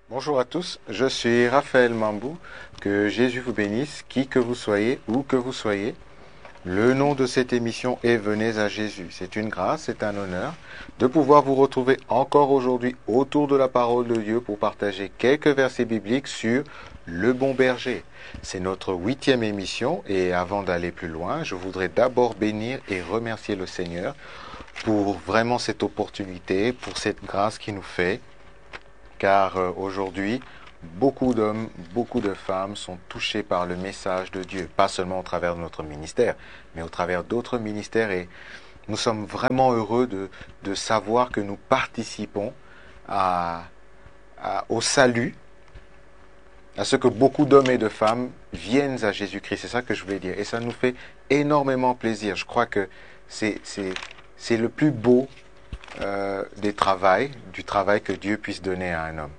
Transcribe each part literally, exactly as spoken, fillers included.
Bonjour à tous, je suis Raphaël Mambou, que Jésus vous bénisse, qui que vous soyez, où que vous soyez. Le nom de cette émission est Venez à Jésus. C'est une grâce, c'est un honneur de pouvoir vous retrouver encore aujourd'hui autour de la parole de Dieu pour partager quelques versets bibliques sur le bon berger. C'est notre huitième émission et avant d'aller plus loin, je voudrais d'abord bénir et remercier le Seigneur pour vraiment cette opportunité, pour cette grâce qu'il nous fait. Car euh, aujourd'hui, beaucoup d'hommes, beaucoup de femmes sont touchés par le message de Dieu, pas seulement au travers de notre ministère, mais au travers d'autres ministères. Et nous sommes vraiment heureux de, de savoir que nous participons à, à, au salut, à ce que beaucoup d'hommes et de femmes viennent à Jésus-Christ. C'est ça que je voulais dire. Et ça nous fait énormément plaisir. Je crois que c'est, c'est, c'est le plus beau Euh, des travails, du travail que Dieu puisse donner à un homme.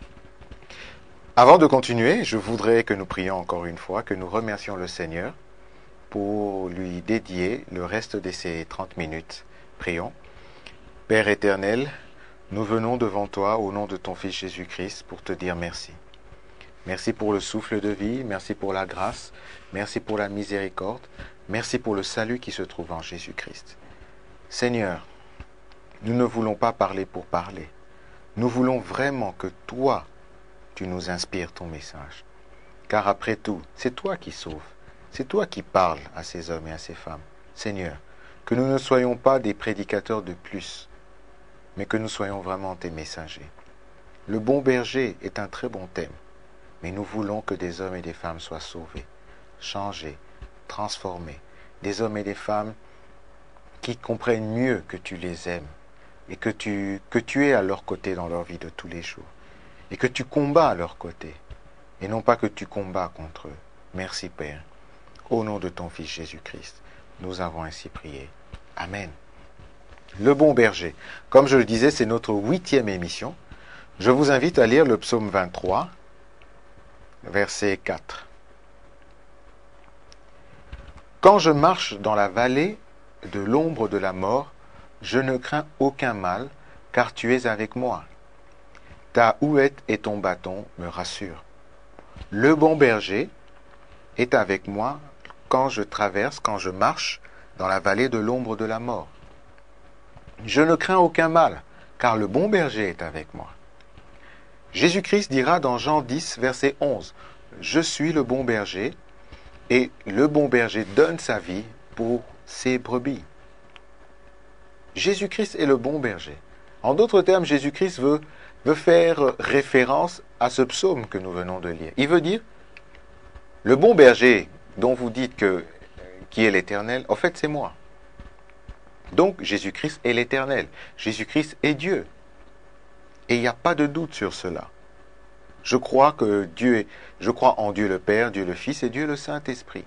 Avant de continuer, je voudrais que nous prions encore une fois, que nous remercions le Seigneur pour lui dédier le reste de ces trente minutes. Prions. Père éternel, nous venons devant toi au nom de ton Fils Jésus-Christ pour te dire merci. Merci pour le souffle de vie, merci pour la grâce, merci pour la miséricorde, merci pour le salut qui se trouve en Jésus-Christ. Seigneur, nous ne voulons pas parler pour parler. Nous voulons vraiment que toi, tu nous inspires ton message. Car après tout, c'est toi qui sauves. C'est toi qui parles à ces hommes et à ces femmes. Seigneur, que nous ne soyons pas des prédicateurs de plus, mais que nous soyons vraiment tes messagers. Le bon berger est un très bon thème, mais nous voulons que des hommes et des femmes soient sauvés, changés, transformés. Des hommes et des femmes qui comprennent mieux que tu les aimes, et que tu, que tu es à leur côté dans leur vie de tous les jours, et que tu combats à leur côté, et non pas que tu combats contre eux. Merci Père. Au nom de ton Fils Jésus-Christ, nous avons ainsi prié. Amen. Le bon berger. Comme je le disais, c'est notre huitième émission. Je vous invite à lire le psaume vingt-trois, verset quatre. Quand je marche dans la vallée de l'ombre de la mort, je ne crains aucun mal, car tu es avec moi. Ta houette et ton bâton me rassurent. Le bon berger est avec moi quand je traverse, quand je marche dans la vallée de l'ombre de la mort. Je ne crains aucun mal, car le bon berger est avec moi. Jésus-Christ dira dans Jean dix, verset onze, « Je suis le bon berger, et le bon berger donne sa vie pour ses brebis. » Jésus-Christ est le bon berger. En d'autres termes, Jésus-Christ veut, veut faire référence à ce psaume que nous venons de lire. Il veut dire, le bon berger dont vous dites que, qui est l'Éternel, en fait c'est moi. Donc Jésus-Christ est l'Éternel. Jésus-Christ est Dieu. Et il n'y a pas de doute sur cela. Je crois que Dieu est, je crois en Dieu le Père, Dieu le Fils et Dieu le Saint-Esprit.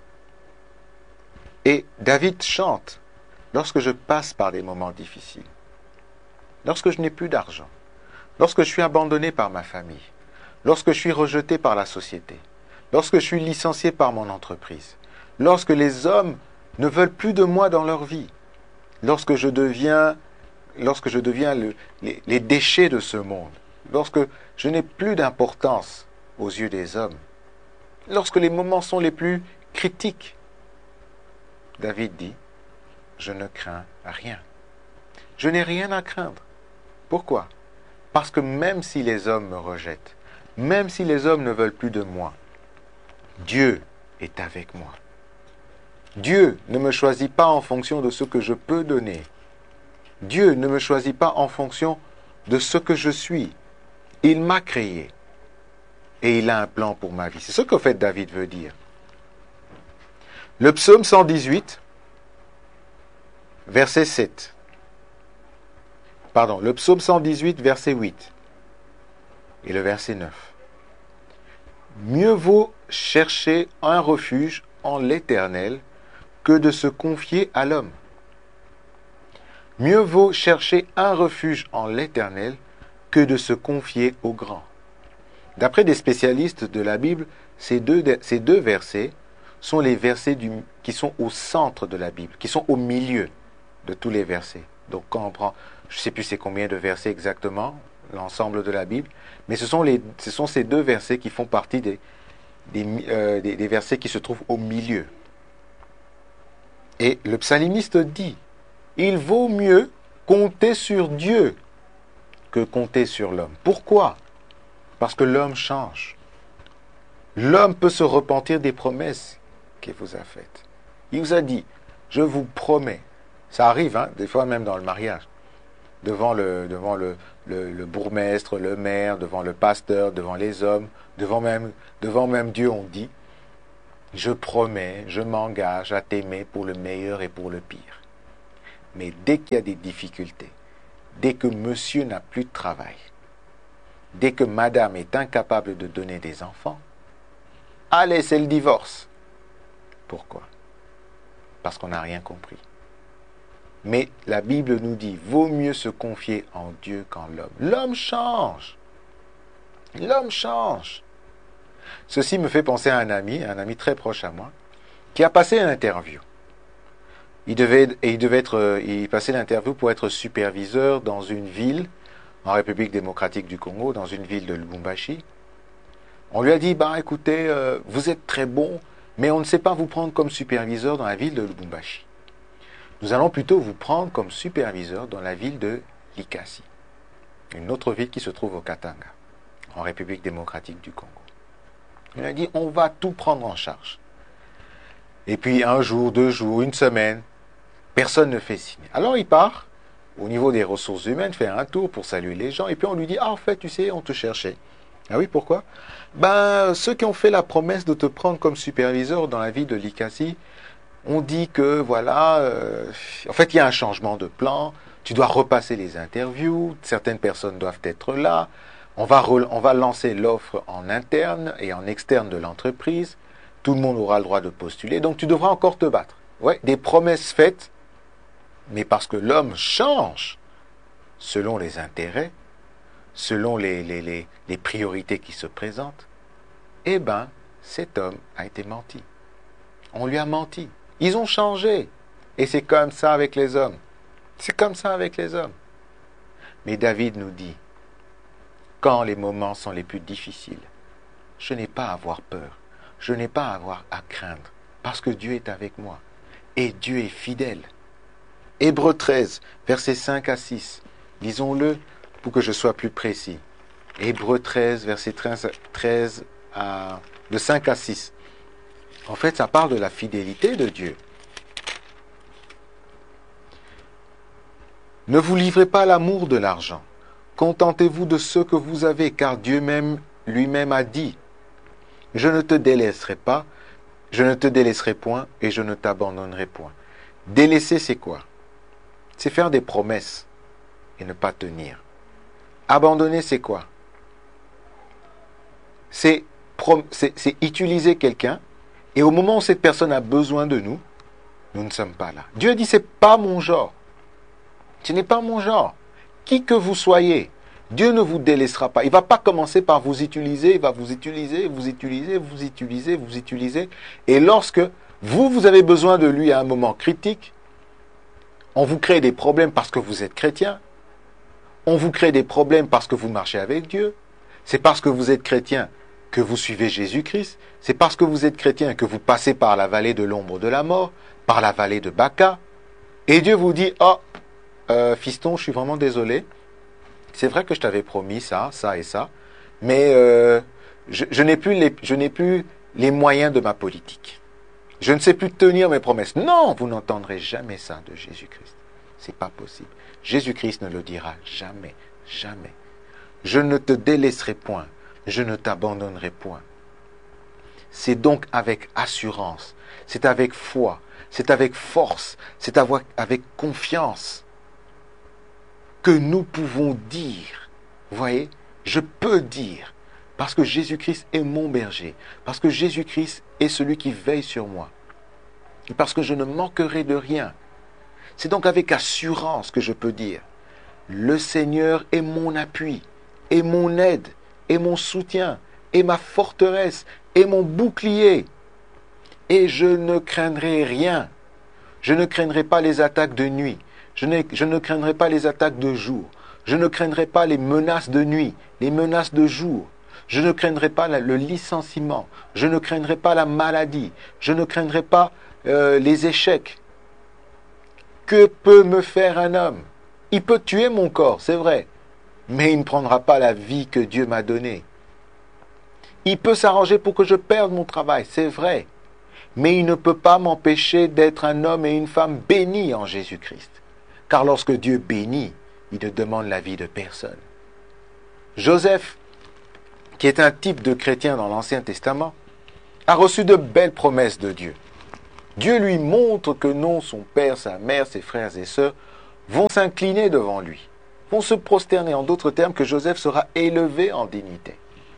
Et David chante, lorsque je passe par des moments difficiles, lorsque je n'ai plus d'argent, lorsque je suis abandonné par ma famille, lorsque je suis rejeté par la société, lorsque je suis licencié par mon entreprise, lorsque les hommes ne veulent plus de moi dans leur vie, lorsque je deviens, lorsque je deviens le, les, les déchets de ce monde, lorsque je n'ai plus d'importance aux yeux des hommes, lorsque les moments sont les plus critiques, David dit, je ne crains rien. Je n'ai rien à craindre. Pourquoi? Parce que même si les hommes me rejettent, même si les hommes ne veulent plus de moi, Dieu est avec moi. Dieu ne me choisit pas en fonction de ce que je peux donner. Dieu ne me choisit pas en fonction de ce que je suis. Il m'a créé. Et il a un plan pour ma vie. C'est ce qu'en fait David veut dire. Le psaume cent dix-huit, verset sept. Pardon, le psaume cent dix-huit, verset huit. Et le verset neuf. Mieux vaut chercher un refuge en l'Éternel que de se confier à l'homme. Mieux vaut chercher un refuge en l'Éternel que de se confier au grand. D'après des spécialistes de la Bible, ces deux, ces deux versets sont les versets du, qui sont au centre de la Bible, qui sont au milieu de tous les versets. Donc quand on prend, je ne sais plus c'est combien de versets exactement, l'ensemble de la Bible, mais ce sont, les, ce sont ces deux versets qui font partie des, des, euh, des, des versets qui se trouvent au milieu. Et le psalimiste dit, il vaut mieux compter sur Dieu que compter sur l'homme. Pourquoi? Parce que l'homme change. L'homme peut se repentir des promesses qu'il vous a faites. Il vous a dit, je vous promets, ça arrive, hein, des fois même dans le mariage, devant le, devant le, le, le bourgmestre, le maire, devant le pasteur, devant les hommes, devant même, devant même Dieu, on dit, je promets, je m'engage à t'aimer pour le meilleur et pour le pire. Mais dès qu'il y a des difficultés, dès que monsieur n'a plus de travail, dès que madame est incapable de donner des enfants, allez, c'est le divorce. Pourquoi? Parce qu'on n'a rien compris. Mais la Bible nous dit, vaut mieux se confier en Dieu qu'en l'homme. L'homme change. L'homme change. Ceci me fait penser à un ami, un ami très proche à moi, qui a passé une interview. Il devait, et il devait être, il passait l'interview pour être superviseur dans une ville, en République démocratique du Congo, dans une ville de Lubumbashi. On lui a dit, bah écoutez, euh, vous êtes très bon, mais on ne sait pas vous prendre comme superviseur dans la ville de Lubumbashi. Nous allons plutôt vous prendre comme superviseur dans la ville de Likasi, une autre ville qui se trouve au Katanga, en République démocratique du Congo. Il a dit, on va tout prendre en charge. Et puis un jour, deux jours, une semaine, personne ne fait signe. Alors il part, au niveau des ressources humaines, faire un tour pour saluer les gens, et puis on lui dit, ah en fait, tu sais, on te cherchait. Ah oui, pourquoi? Ben, ceux qui ont fait la promesse de te prendre comme superviseur dans la ville de Likasi, on dit que, voilà, euh, en fait, il y a un changement de plan, tu dois repasser les interviews, certaines personnes doivent être là, on va, on va lancer l'offre en interne et en externe de l'entreprise, tout le monde aura le droit de postuler, donc tu devras encore te battre. Ouais, des promesses faites, mais parce que l'homme change selon les intérêts, selon les, les, les, les priorités qui se présentent, eh bien, cet homme a été menti. On lui a menti. Ils ont changé. Et c'est comme ça avec les hommes. C'est comme ça avec les hommes. Mais David nous dit, quand les moments sont les plus difficiles, je n'ai pas à avoir peur. Je n'ai pas à avoir à craindre. Parce que Dieu est avec moi. Et Dieu est fidèle. Hébreux treize, versets cinq à six. Lisons-le pour que je sois plus précis. Hébreux treize, versets treize à, de cinq à six. En fait, ça parle de la fidélité de Dieu. Ne vous livrez pas à l'amour de l'argent. Contentez-vous de ce que vous avez, car Dieu même lui-même a dit, je ne te délaisserai pas, je ne te délaisserai point et je ne t'abandonnerai point. Délaisser, c'est quoi? C'est faire des promesses et ne pas tenir. Abandonner, c'est quoi? C'est, c'est, c'est utiliser quelqu'un et au moment où cette personne a besoin de nous, nous ne sommes pas là. Dieu dit, c'est pas mon genre. Ce n'est pas mon genre. Qui que vous soyez, Dieu ne vous délaissera pas. Il ne va pas commencer par vous utiliser, il va vous utiliser, vous utiliser, vous utiliser, vous utiliser. Et lorsque vous, vous avez besoin de lui à un moment critique, on vous crée des problèmes parce que vous êtes chrétien. On vous crée des problèmes parce que vous marchez avec Dieu. C'est parce que vous êtes chrétien que vous suivez Jésus-Christ. C'est parce que vous êtes chrétien que vous passez par la vallée de l'ombre de la mort, par la vallée de Baca. Et Dieu vous dit, oh, euh, fiston, je suis vraiment désolé. C'est vrai que je t'avais promis ça, ça et ça, mais euh, je, je n'ai plus les, je n'ai plus les moyens de ma politique. Je ne sais plus tenir mes promesses. Non, vous n'entendrez jamais ça de Jésus-Christ. C'est pas possible. Jésus-Christ ne le dira jamais, jamais. Je ne te délaisserai point, je ne t'abandonnerai point. C'est donc avec assurance, c'est avec foi, c'est avec force, c'est avec confiance que nous pouvons dire, vous voyez, je peux dire, parce que Jésus-Christ est mon berger, parce que Jésus-Christ est celui qui veille sur moi, et parce que je ne manquerai de rien. C'est donc avec assurance que je peux dire, le Seigneur est mon appui, est mon aide, est mon soutien, est ma forteresse, est mon bouclier, et je ne craindrai rien. Je ne craindrai pas les attaques de nuit. Je ne, je ne craindrai pas les attaques de jour. Je ne craindrai pas les menaces de nuit, les menaces de jour. Je ne craindrai pas le licenciement. Je ne craindrai pas la maladie. Je ne craindrai pas euh, les échecs. Que peut me faire un homme? Il peut tuer mon corps, c'est vrai, mais il ne prendra pas la vie que Dieu m'a donnée. Il peut s'arranger pour que je perde mon travail, c'est vrai, mais il ne peut pas m'empêcher d'être un homme et une femme bénis en Jésus-Christ. Car lorsque Dieu bénit, il ne demande la vie de personne. Joseph, qui est un type de chrétien dans l'Ancien Testament, a reçu de belles promesses de Dieu. Dieu lui montre que non, son père, sa mère, ses frères et sœurs vont s'incliner devant lui, vont se prosterner. En d'autres termes, que Joseph sera élevé en dignité.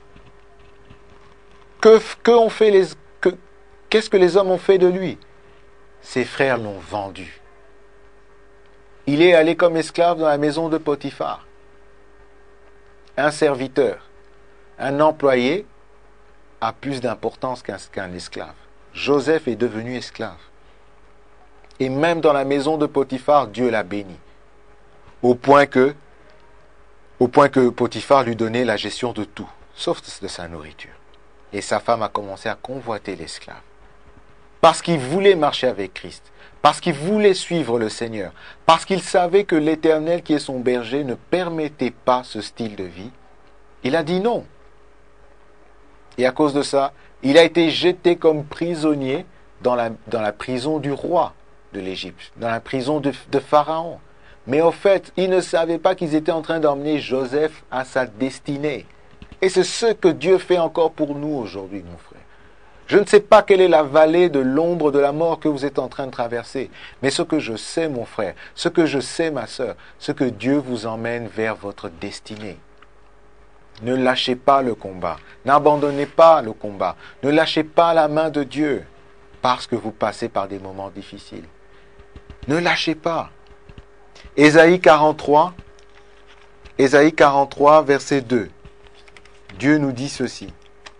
Que, que ont fait les, que, qu'est-ce que les hommes ont fait de lui? Ses frères l'ont vendu. Il est allé comme esclave dans la maison de Potiphar. Un serviteur, un employé a plus d'importance qu'un, qu'un esclave. Joseph est devenu esclave. Et même dans la maison de Potiphar, Dieu l'a béni. Au point que, au point que Potiphar lui donnait la gestion de tout, sauf de sa nourriture. Et sa femme a commencé à convoiter l'esclave. Parce qu'il voulait marcher avec Christ. Parce qu'il voulait suivre le Seigneur. Parce qu'il savait que l'Éternel qui est son berger ne permettait pas ce style de vie. Il a dit non. Et à cause de ça, il a été jeté comme prisonnier dans la, dans la prison du roi de l'Égypte, dans la prison de, de Pharaon. Mais au fait, il ne savait pas qu'ils étaient en train d'emmener Joseph à sa destinée. Et c'est ce que Dieu fait encore pour nous aujourd'hui, mon frère. Je ne sais pas quelle est la vallée de l'ombre de la mort que vous êtes en train de traverser. Mais ce que je sais, mon frère, ce que je sais, ma sœur, c'est que Dieu vous emmène vers votre destinée. Ne lâchez pas le combat. N'abandonnez pas le combat. Ne lâchez pas la main de Dieu parce que vous passez par des moments difficiles. Ne lâchez pas. Ésaïe quarante-trois, Ésaïe quarante-trois, verset deux. Dieu nous dit ceci.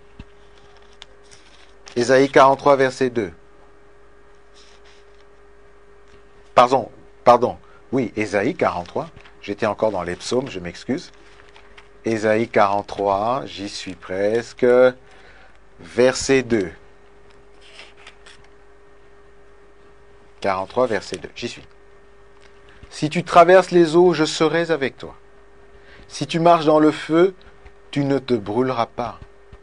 Ésaïe quarante-trois, verset deux. Pardon, pardon. Oui, Ésaïe quarante-trois. J'étais encore dans les psaumes, je m'excuse. Ésaïe quarante-trois, j'y suis presque. Verset deux. quarante-trois, verset deux. J'y suis. Si tu traverses les eaux, je serai avec toi. Si tu marches dans le feu, tu ne te brûleras pas.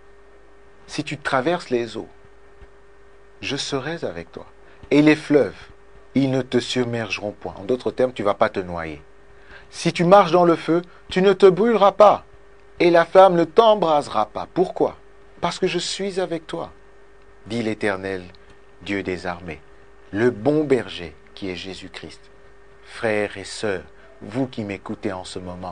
Si tu traverses les eaux, je serai avec toi. Et les fleuves, ils ne te submergeront point. En d'autres termes, tu ne vas pas te noyer. Si tu marches dans le feu, tu ne te brûleras pas. Et la flamme ne t'embrasera pas. Pourquoi? Parce que je suis avec toi, dit l'Éternel, Dieu des armées, le bon berger qui est Jésus-Christ. Frères et sœurs, vous qui m'écoutez en ce moment,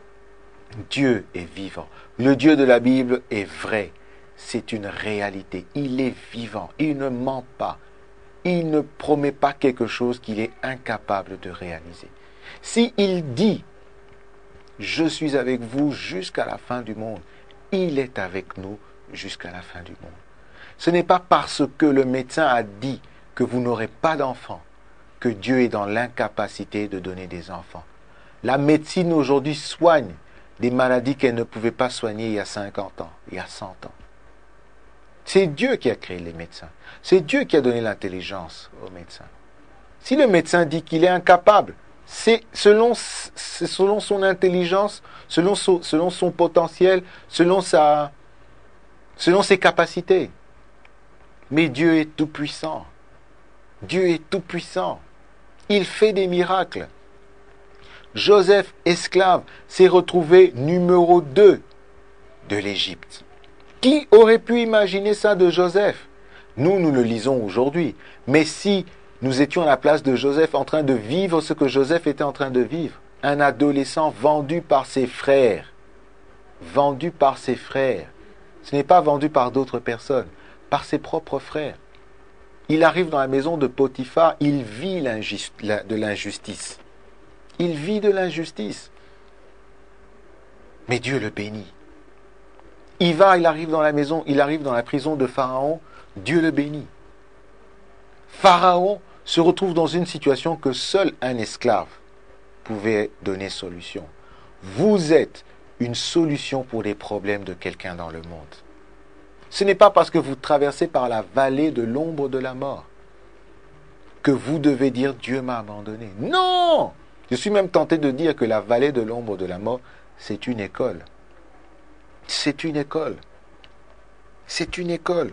Dieu est vivant. Le Dieu de la Bible est vrai. C'est une réalité. Il est vivant. Il ne ment pas. Il ne promet pas quelque chose qu'il est incapable de réaliser. Si il dit « Je suis avec vous jusqu'à la fin du monde », il est avec nous jusqu'à la fin du monde. Ce n'est pas parce que le médecin a dit que vous n'aurez pas d'enfants que Dieu est dans l'incapacité de donner des enfants. La médecine aujourd'hui soigne des maladies qu'elle ne pouvait pas soigner il y a cinquante ans, il y a cent ans. C'est Dieu qui a créé les médecins. C'est Dieu qui a donné l'intelligence aux médecins. Si le médecin dit qu'il est incapable, c'est selon, c'est selon son intelligence, selon son, selon son potentiel, selon, sa, selon ses capacités. Mais Dieu est tout-puissant. Dieu est tout-puissant. Il fait des miracles. Joseph, esclave, s'est retrouvé numéro deux de l'Égypte. Qui aurait pu imaginer ça de Joseph? Nous, nous le lisons aujourd'hui. Mais si nous étions à la place de Joseph en train de vivre ce que Joseph était en train de vivre, un adolescent vendu par ses frères, vendu par ses frères, ce n'est pas vendu par d'autres personnes, par ses propres frères. Il arrive dans la maison de Potiphar, il vit de l'injustice. Il vit de l'injustice. Mais Dieu le bénit. Il va, il arrive dans la maison, il arrive dans la prison de Pharaon, Dieu le bénit. Pharaon se retrouve dans une situation que seul un esclave pouvait donner solution. Vous êtes une solution pour les problèmes de quelqu'un dans le monde. Ce n'est pas parce que vous traversez par la vallée de l'ombre de la mort que vous devez dire Dieu m'a abandonné. Non! Je suis même tenté de dire que la vallée de l'ombre de la mort, c'est une école. C'est une école. C'est une école.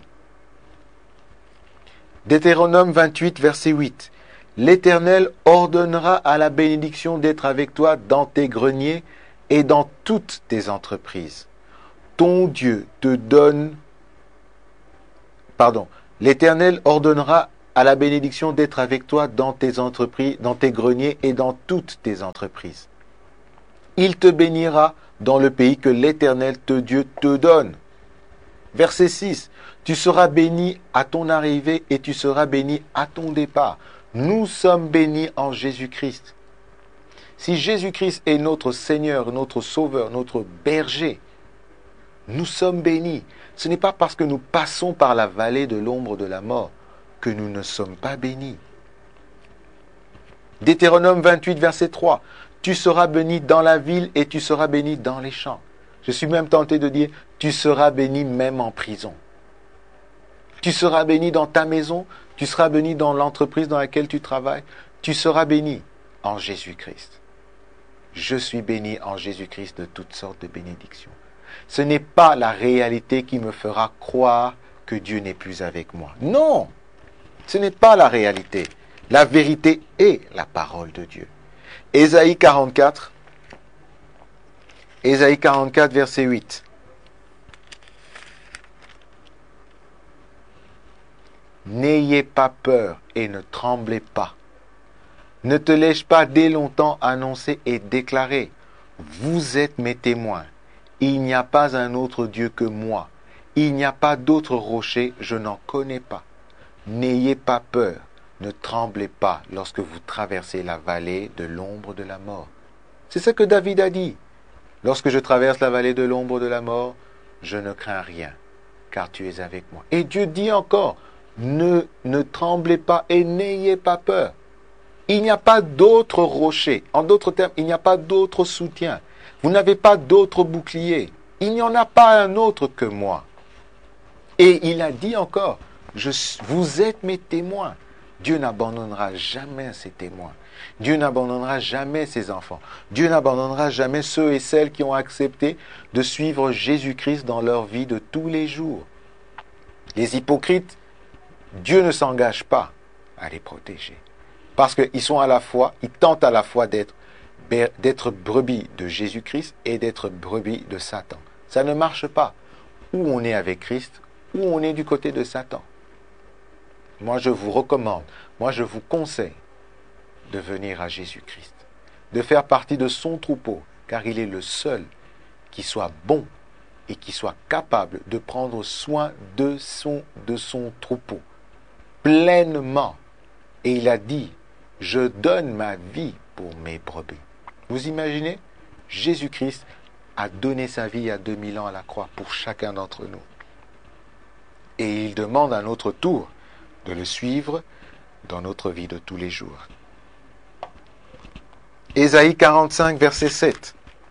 Deutéronome vingt-huit, verset huit. L'Éternel ordonnera à la bénédiction d'être avec toi dans tes greniers et dans toutes tes entreprises. Ton Dieu te donne... Pardon. L'Éternel ordonnera à la bénédiction d'être avec toi dans tes entreprises, dans tes greniers et dans toutes tes entreprises. Il te bénira dans le pays que l'Éternel, te Dieu, te donne. Verset six. Tu seras béni à ton arrivée et tu seras béni à ton départ. Nous sommes bénis en Jésus-Christ. Si Jésus-Christ est notre Seigneur, notre Sauveur, notre berger, nous sommes bénis. Ce n'est pas parce que nous passons par la vallée de l'ombre de la mort que nous ne sommes pas bénis. Deutéronome vingt-huit, verset trois. Tu seras béni dans la ville et tu seras béni dans les champs. Je suis même tenté de dire, tu seras béni même en prison. Tu seras béni dans ta maison, tu seras béni dans l'entreprise dans laquelle tu travailles, tu seras béni en Jésus-Christ. Je suis béni en Jésus-Christ de toutes sortes de bénédictions. Ce n'est pas la réalité qui me fera croire que Dieu n'est plus avec moi. Non, ce n'est pas la réalité. La vérité est la parole de Dieu. Ésaïe quarante-quatre, Ésaïe quarante-quatre, verset huit. N'ayez pas peur et ne tremblez pas. Ne te l'ai-je pas dès longtemps annoncé et déclaré? Vous êtes mes témoins. Il n'y a pas un autre Dieu que moi. Il n'y a pas d'autre rocher, je n'en connais pas. N'ayez pas peur, ne tremblez pas lorsque vous traversez la vallée de l'ombre de la mort. C'est ce que David a dit. Lorsque je traverse la vallée de l'ombre de la mort, je ne crains rien, car tu es avec moi. Et Dieu dit encore, ne, ne tremblez pas et n'ayez pas peur. Il n'y a pas d'autre rocher. En d'autres termes, il n'y a pas d'autre soutien. Vous n'avez pas d'autre bouclier. Il n'y en a pas un autre que moi. Et il a dit encore, je, vous êtes mes témoins. Dieu n'abandonnera jamais ses témoins. Dieu n'abandonnera jamais ses enfants. Dieu n'abandonnera jamais ceux et celles qui ont accepté de suivre Jésus-Christ dans leur vie de tous les jours. Les hypocrites, Dieu ne s'engage pas à les protéger. Parce qu'ils sont à la fois, ils tentent à la fois d'être, d'être brebis de Jésus-Christ et d'être brebis de Satan. Ça ne marche pas. Ou on est avec Christ, ou on est du côté de Satan. Moi, je vous recommande, moi, je vous conseille de venir à Jésus-Christ, de faire partie de son troupeau, car il est le seul qui soit bon et qui soit capable de prendre soin de son, de son troupeau pleinement. Et il a dit, je donne ma vie pour mes brebis. Vous imaginez? Jésus-Christ a donné sa vie il y a deux mille ans à la croix pour chacun d'entre nous. Et il demande à notre tour de le suivre dans notre vie de tous les jours. Ésaïe quarante-cinq, verset sept.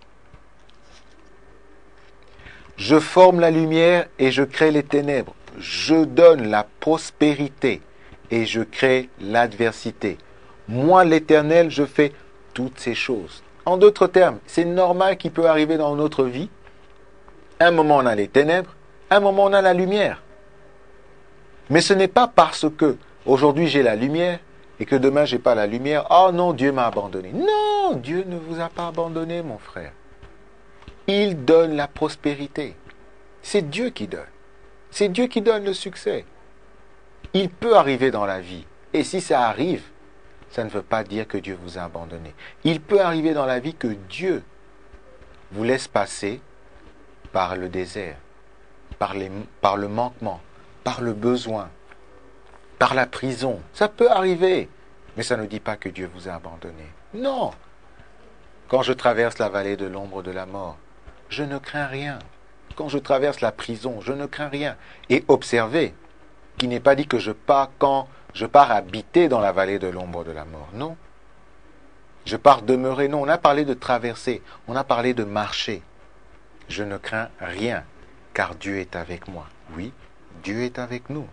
Je forme la lumière et je crée les ténèbres. Je donne la prospérité et je crée l'adversité. Moi, l'Éternel, je fais toutes ces choses. En d'autres termes, c'est normal qu'il peut arriver dans notre vie. Un moment, on a les ténèbres, un moment, on a la lumière. Mais ce n'est pas parce que aujourd'hui j'ai la lumière et que demain j'ai pas la lumière. Oh non, Dieu m'a abandonné. Non, Dieu ne vous a pas abandonné, mon frère. Il donne la prospérité. C'est Dieu qui donne. C'est Dieu qui donne le succès. Il peut arriver dans la vie. Et si ça arrive, ça ne veut pas dire que Dieu vous a abandonné. Il peut arriver dans la vie que Dieu vous laisse passer par le désert, par, les, par le manquement, par le besoin, par la prison. Ça peut arriver, mais ça ne dit pas que Dieu vous a abandonné. Non. Quand je traverse la vallée de l'ombre de la mort, je ne crains rien. Quand je traverse la prison, je ne crains rien. Et observez qu'il n'est pas dit que je pars quand je pars habiter dans la vallée de l'ombre de la mort. Non. Je pars demeurer. Non, on a parlé de traverser. On a parlé de marcher. Je ne crains rien, car Dieu est avec moi. Oui, Dieu est avec nous.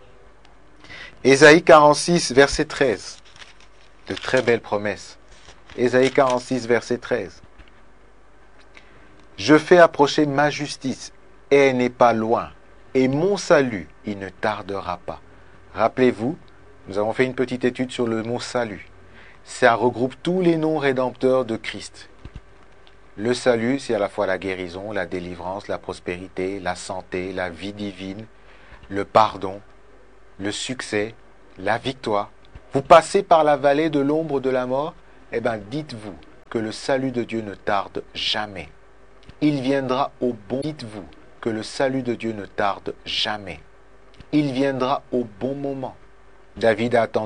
Ésaïe quarante-six, verset treize. De très belles promesses. Ésaïe quarante-six, verset treize. Je fais approcher ma justice, et elle n'est pas loin. Et mon salut, il ne tardera pas. Rappelez-vous, nous avons fait une petite étude sur le mot salut. Ça regroupe tous les noms rédempteurs de Christ. Le salut, c'est à la fois la guérison, la délivrance, la prospérité, la santé, la vie divine, le pardon, le succès, la victoire. Vous passez par la vallée de l'ombre de la mort, eh bien dites-vous que le salut de Dieu ne tarde jamais. Il viendra au bon... Dites-vous que le salut de Dieu ne tarde jamais. Il viendra au bon moment. David a attendu